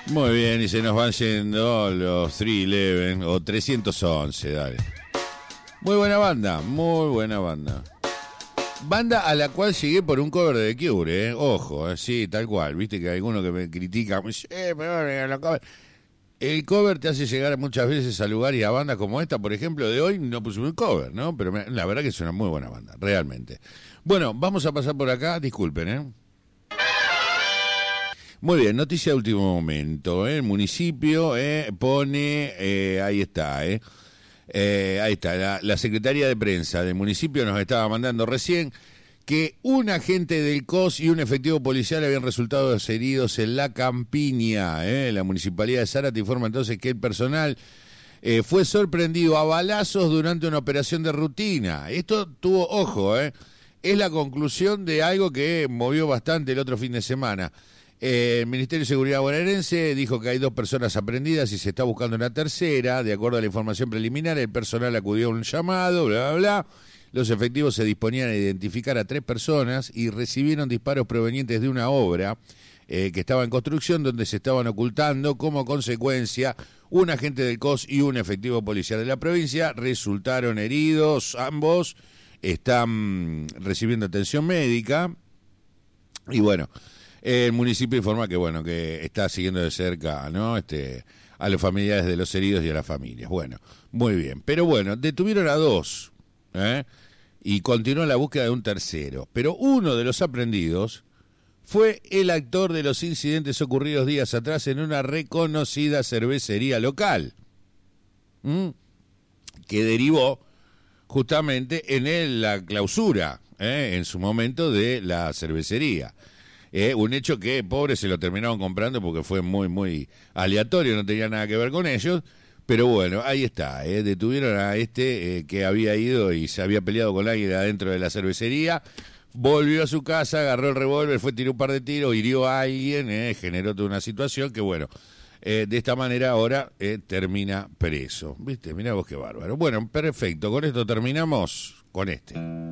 Muy bien, y se nos van yendo los 311 o 311, dale. Muy buena banda, muy buena banda. Banda a la cual llegué por un cover de The Cure, ojo, sí, tal cual. Viste que hay alguno que me critica, me dice, la cover. El cover te hace llegar muchas veces a lugares y a bandas como esta, por ejemplo, de hoy no pusimos un cover, ¿no? Pero la verdad que es una muy buena banda, realmente. Bueno, vamos a pasar por acá, disculpen, ¿eh? Muy bien, noticia de último momento, ¿eh? El municipio pone, ahí está, ahí está, la secretaría de prensa del municipio nos estaba mandando recién que un agente del COS y un efectivo policial habían resultado heridos en la Campiña. La Municipalidad de Zárate informa entonces que el personal fue sorprendido a balazos durante una operación de rutina. Esto tuvo, ojo, es la conclusión de algo que movió bastante el otro fin de semana. El Ministerio de Seguridad bonaerense dijo que hay 2 personas aprehendidas y se está buscando una tercera. De acuerdo a la información preliminar, el personal acudió a un llamado, bla, bla, bla. Los efectivos se disponían a identificar a 3 personas y recibieron disparos provenientes de una obra que estaba en construcción donde se estaban ocultando. Como consecuencia, un agente del COS y un efectivo policial de la provincia resultaron heridos. Ambos están recibiendo atención médica. Y bueno, el municipio informa que bueno, que está siguiendo de cerca, ¿no? A los familiares de los heridos y a las familias. Bueno, muy bien. Pero bueno, detuvieron a 2, y continuó la búsqueda de un tercero. Pero uno de los aprehendidos fue el actor de los incidentes ocurridos días atrás en una reconocida cervecería local, que derivó justamente en la clausura, en su momento, de la cervecería. Un hecho que, pobre, se lo terminaron comprando porque fue muy, muy aleatorio, no tenía nada que ver con ellos. Pero bueno, ahí está, detuvieron a que había ido y se había peleado con alguien adentro de la cervecería, volvió a su casa, agarró el revólver, tiró un par de tiros, hirió a alguien, generó toda una situación que bueno, de esta manera ahora termina preso. ¿Viste? Mirá vos qué bárbaro. Bueno, perfecto, con esto terminamos con este.